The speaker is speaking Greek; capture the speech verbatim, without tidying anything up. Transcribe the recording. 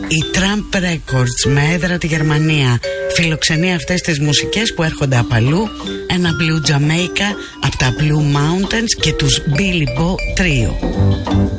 Η Tramp Records με έδρα τη Γερμανία φιλοξενεί αυτές τις μουσικές που έρχονται από αλλού. Ένα Blue Jamaica από τα Blue Mountains και τους Billy Bo Trio.